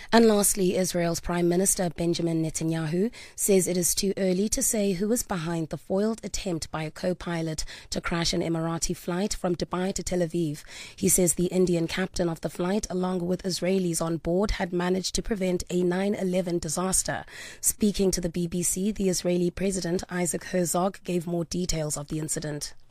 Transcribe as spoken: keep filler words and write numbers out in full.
And lastly, Israel's Prime Minister Benjamin Netanyahu says it is too early to say who is behind the foiled attempt by a co-pilot to crash an Emirati flight from Dubai to Tel Aviv. He says the Indian captain of the flight, along with Israelis on board, had managed to prevent a nine eleven disaster. Speaking to the B B C, the Israeli President Isaac Herzog gave more details of the incident.